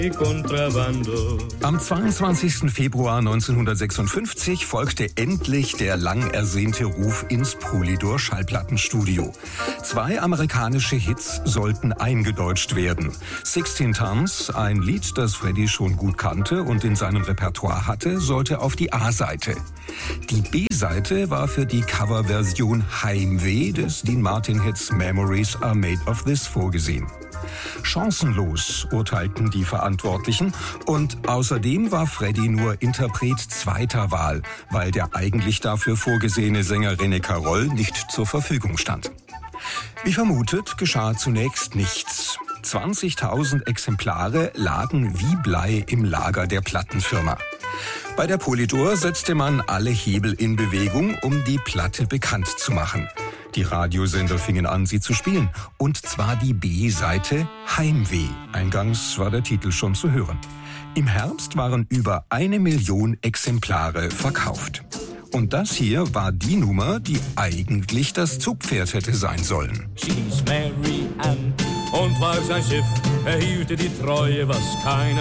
Am 22. Februar 1956 folgte endlich der lang ersehnte Ruf ins Polydor Schallplattenstudio. 2 amerikanische Hits sollten eingedeutscht werden. 16 Tons, ein Lied, das Freddie schon gut kannte und in seinem Repertoire hatte, sollte auf die A-Seite. Die B-Seite war für die Coverversion Heimweh des Dean Martin-Hits Memories Are Made of This vorgesehen. Chancenlos, urteilten die Verantwortlichen, und außerdem war Freddie nur Interpret zweiter Wahl, weil der eigentlich dafür vorgesehene Sänger René Caroll nicht zur Verfügung stand. Wie vermutet, geschah zunächst nichts. 20.000 Exemplare lagen wie Blei im Lager der Plattenfirma. Bei der Polydor setzte man alle Hebel in Bewegung, um die Platte bekannt zu machen. Die Radiosender fingen an, sie zu spielen. Und zwar die B-Seite Heimweh. Eingangs war der Titel schon zu hören. Im Herbst waren über 1 Million Exemplare verkauft. Und das hier war die Nummer, die eigentlich das Zugpferd hätte sein sollen. She's Mary Ann und war sein Schiff, er hielte die Treue, was keiner